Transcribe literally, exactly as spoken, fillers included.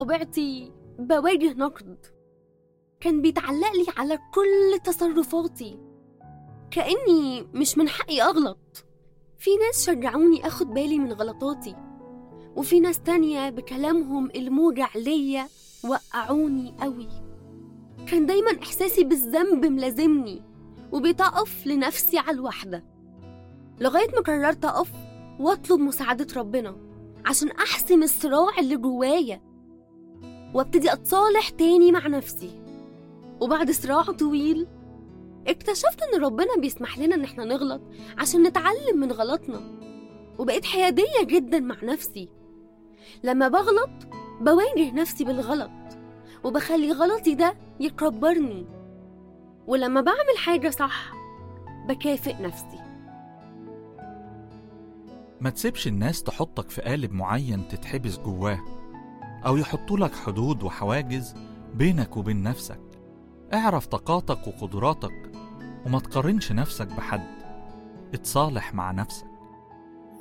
طبيعتي بواجه نقد، كان بيتعلق لي على كل تصرفاتي كأني مش من حقي أغلط. في ناس شجعوني أخد بالي من غلطاتي، وفي ناس تانية بكلامهم الموجع ليا وقعوني قوي. كان دايما إحساسي بالذنب ملازمني وبيتقف لنفسي على الوحدة، لغاية ما قررت أقف وأطلب مساعدة ربنا عشان أحسم الصراع اللي جوايا وابتدي أتصالح تاني مع نفسي. وبعد صراع طويل اكتشفت ان ربنا بيسمح لنا ان احنا نغلط عشان نتعلم من غلطنا، وبقيت حيادية جدا مع نفسي. لما بغلط بواجه نفسي بالغلط وبخلي غلطي ده يكبرني، ولما بعمل حاجة صح بكافئ نفسي. ما تسيبش الناس تحطك في قالب معين تتحبس جواه، أو يحطولك حدود وحواجز بينك وبين نفسك. اعرف طاقاتك وقدراتك وما تقارنش نفسك بحد. اتصالح مع نفسك.